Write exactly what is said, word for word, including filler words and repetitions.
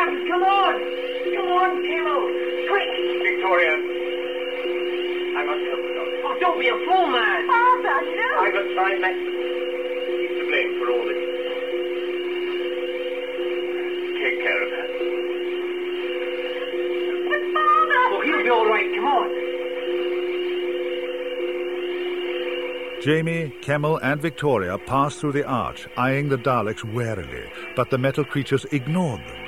Martin, come on! Come on, Kimmel! Quick! Victoria, I must help the doctor. Oh, don't be a fool, man! Father, no! I will try Maxwell. He's to blame for all this. Take care of her. But, Father! Oh, he'll be all right, come on! Jamie, Kemmel and Victoria pass through the arch, eyeing the Daleks warily, but the metal creatures ignored them.